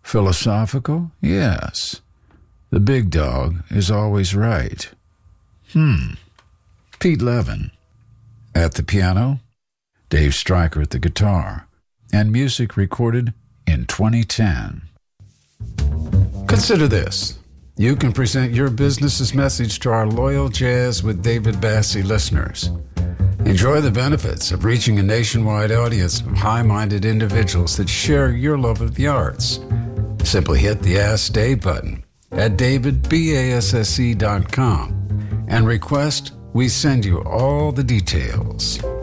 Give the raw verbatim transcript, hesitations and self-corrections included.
Philosophical? Yes. The big dog is always right. Hmm. Pete Levin. At the piano, Dave Stryker at the guitar, and music recorded in twenty ten. Consider this. You can present your business's message to our loyal Jazz with David Bassie listeners. Enjoy the benefits of reaching a nationwide audience of high-minded individuals that share your love of the arts. Simply hit the Ask Dave button at david basse dot com and request we send you all the details.